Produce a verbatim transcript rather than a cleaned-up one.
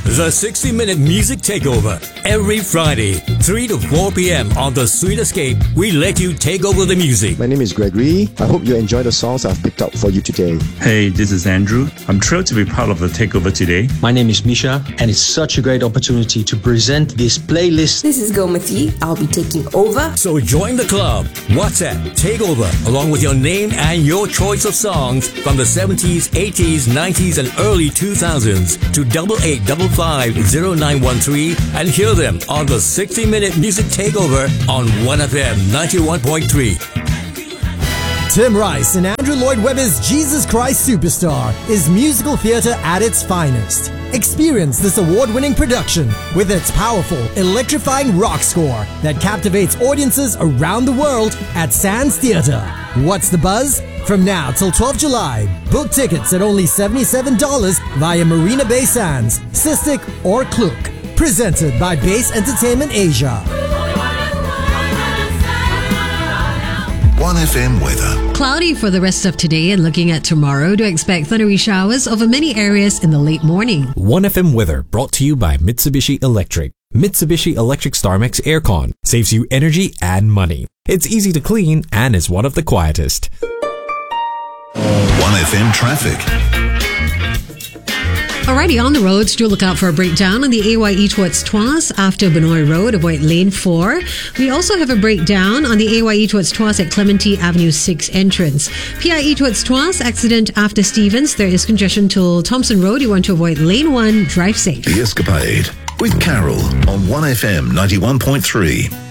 The sixty minute Music Takeover. Every Friday, three to four p.m. on The Sweet Escape, we let you take over the music. My name is Gregory. I hope you enjoy the songs I've picked up for you today. Hey, this is Andrew. I'm thrilled to be part of the Takeover today. My name is Misha, and it's such a great opportunity to present this playlist. This is Gomati. I'll be taking over. So join the club. WhatsApp Takeover along with your name and your choice of songs from the seventies, eighties, nineties, and early two thousands to double eight double five zero nine one three and hear them on the sixty minute Music Takeover on one F M ninety-one point three. Tim Rice and Andrew Lloyd Webber's Jesus Christ Superstar is musical theatre at its finest. Experience this award-winning production with its powerful, electrifying rock score that captivates audiences around the world at Sands Theatre. What's the buzz? From now till twelfth of July, book tickets at only seventy-seven dollars via Marina Bay Sands, Sistik or Klook. Presented by Base Entertainment Asia. one F M weather. Cloudy for the rest of today and looking at tomorrow, do expect thundery showers over many areas in the late morning. one F M weather brought to you by Mitsubishi Electric. Mitsubishi Electric StarMax Aircon saves you energy and money. It's easy to clean and is one of the quietest. one F M traffic. Alrighty, on the roads, do look out for a breakdown on the A Y E towards Tuas after Benoi Road. Avoid lane four. We also have a breakdown on the A Y E towards Tuas at Clementi Avenue six entrance. P I E towards Tuas, accident after Stevens. There is congestion till Thompson Road. You want to avoid lane one. Drive safe. The Escapade with Carol on one F M ninety-one point three.